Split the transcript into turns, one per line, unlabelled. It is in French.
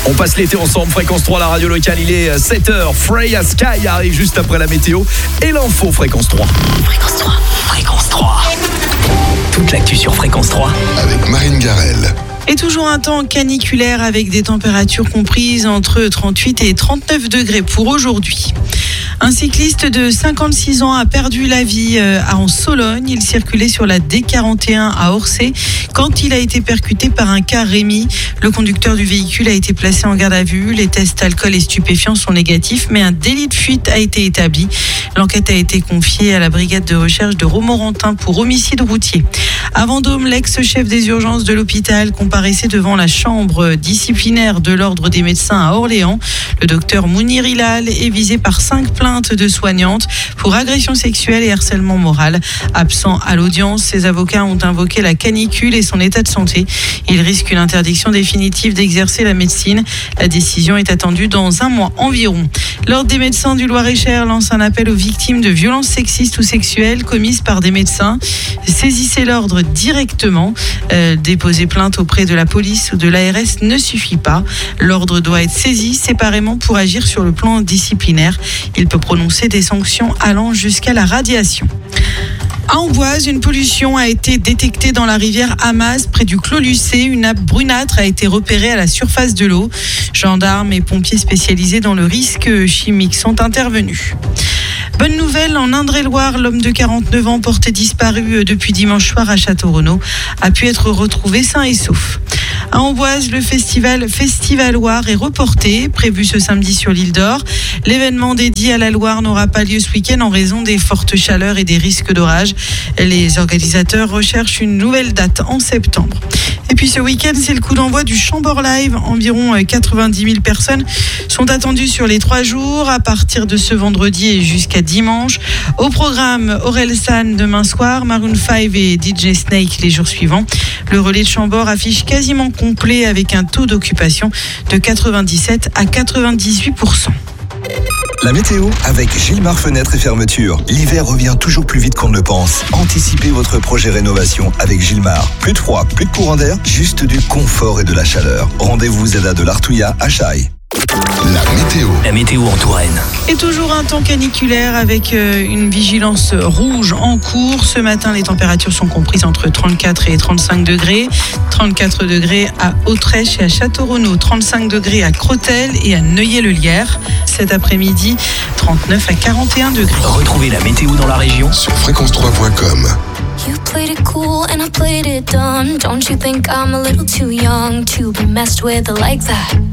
On passe l'été ensemble, Fréquence 3, la radio locale, il est 7h. Freya Sky arrive juste après la météo et l'info Fréquence 3.
Fréquence 3, Fréquence 3. Toute l'actu sur Fréquence 3.
Avec Marine Garel.
Et toujours un temps caniculaire avec des températures comprises entre 38 et 39 degrés pour aujourd'hui. Un cycliste de 56 ans a perdu la vie en Sologne. Il circulait sur la D41 à Orsay quand il a été percuté par un car Rémi. Le conducteur du véhicule a été placé en garde à vue. Les tests alcool et stupéfiants sont négatifs, mais un délit de fuite a été établi. L'enquête a été confiée à la brigade de recherche de Romorantin pour homicide routier. À Vendôme, l'ex-chef des urgences de l'hôpital comparaissait devant la chambre disciplinaire de l'ordre des médecins à Orléans. Le docteur Mounir Hilal est visé par 5 plaintes de soignantes pour agression sexuelle et harcèlement moral. Absent à l'audience, ses avocats ont invoqué la canicule et son état de santé. Il risque une interdiction définitive d'exercer la médecine. La décision est attendue dans un mois environ. L'Ordre des médecins du Loir-et-Cher lance un appel aux victimes de violences sexistes ou sexuelles commises par des médecins. Saisissez l'ordre directement. Déposer plainte auprès de la police ou de l'ARS ne suffit pas. L'ordre doit être saisi séparément pour agir sur le plan disciplinaire. Il peut prononcer des sanctions allant jusqu'à la radiation. À Amboise, une pollution a été détectée dans la rivière Amaz, près du Clos Lucé. Une nappe brunâtre a été repérée à la surface de l'eau. Gendarmes et pompiers spécialisés dans le risque chimique sont intervenus. Bonne nouvelle, en Indre-et-Loire, l'homme de 49 ans porté disparu depuis dimanche soir à Château-Renaud a pu être retrouvé sain et sauf. À Amboise, le festival Loire est reporté, prévu ce samedi sur l'île d'Or. L'événement dédié à la Loire n'aura pas lieu ce week-end en raison des fortes chaleurs et des risques d'orage. Les organisateurs recherchent une nouvelle date en septembre. Et puis ce week-end, c'est le coup d'envoi du Chambord Live. Environ 90 000 personnes sont attendues sur les 3 jours, à partir de ce vendredi et jusqu'à dimanche. Au programme, Orelsan demain soir, Maroon 5 et DJ Snake les jours suivants. Le relais de Chambord affiche quasiment complet avec un taux d'occupation de 97 à 98%.
La météo avec Gilmar Fenêtres et Fermetures. L'hiver revient toujours plus vite qu'on ne le pense. Anticipez votre projet rénovation avec Gilmar. Plus de froid, plus de courant d'air, juste du confort et de la chaleur. Rendez-vous ZADA de l'Artouillat à Chaille.
La météo en Touraine.
Et toujours un temps caniculaire avec une vigilance rouge en cours. Ce matin, les températures sont comprises entre 34 et 35 degrés. 34 degrés à Autrèche et à Château-Renaud. 35 degrés à Crottelles et à Neuilly-le-Lierre. Cet après-midi, 39 à 41 degrés.
Retrouvez la météo dans la région
Sur fréquence3.com.
You played it cool and I played it dumb. Don't you think I'm a little too young to be messed with like that?